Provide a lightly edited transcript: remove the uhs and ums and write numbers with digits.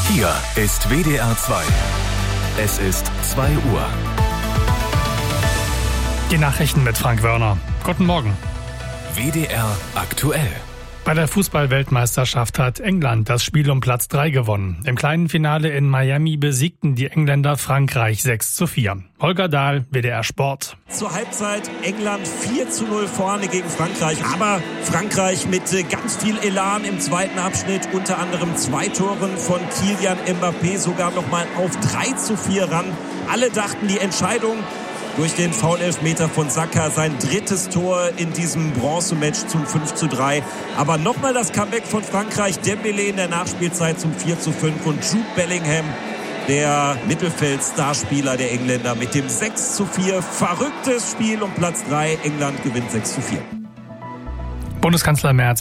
Hier ist WDR 2. Es ist 2 Uhr. Die Nachrichten mit Frank Wörner. Guten Morgen. WDR aktuell. Bei der Fußball-Weltmeisterschaft hat England das Spiel um Platz 3 gewonnen. Im kleinen Finale in Miami besiegten die Engländer Frankreich 6:4. Holger Dahl, WDR Sport. Zur Halbzeit England 4:0 vorne gegen Frankreich. Aber Frankreich mit ganz viel Elan im zweiten Abschnitt. Unter anderem 2 Toren von Kylian Mbappé sogar nochmal auf 3:4 ran. Alle dachten, die Entscheidung durch den Foul-Elfmeter von Saka, sein 3. Tor in diesem Bronzematch zum 5:3. Aber nochmal das Comeback von Frankreich. Dembélé in der Nachspielzeit zum 4:5 und Jude Bellingham, der Mittelfeld-Starspieler der Engländer, mit dem 6:4. Verrücktes Spiel um Platz 3. England gewinnt 6:4. Bundeskanzler Merz